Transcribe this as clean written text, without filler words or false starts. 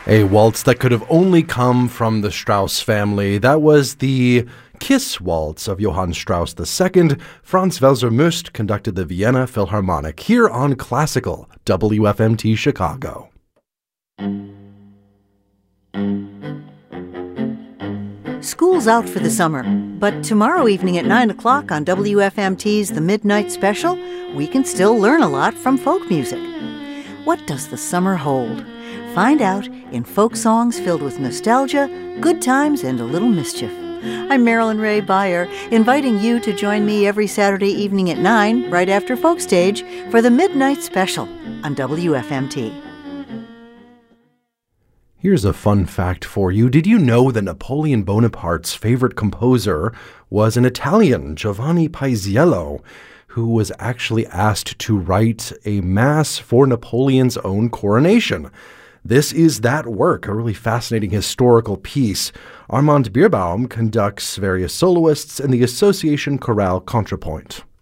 A waltz that could have only come from the Strauss family. That was the Kiss Waltz of Johann Strauss II. Franz Welser-Möst conducted the Vienna Philharmonic here on Classical, WFMT Chicago. School's out for the summer, but tomorrow evening at 9 o'clock on WFMT's The Midnight Special, we can still learn a lot from folk music. What does the summer hold? Find out in folk songs filled with nostalgia, good times, and a little mischief. I'm Marilyn Ray Beyer, inviting you to join me every Saturday evening at 9, right after Folk Stage, for the Midnight Special on WFMT. Here's a fun fact for you. Did you know that Napoleon Bonaparte's favorite composer was an Italian, Giovanni Paisiello, who was actually asked to write a mass for Napoleon's own coronation? This is that work, a really fascinating historical piece. Armand Bierbaum conducts various soloists and the Association Chorale Contrapoint.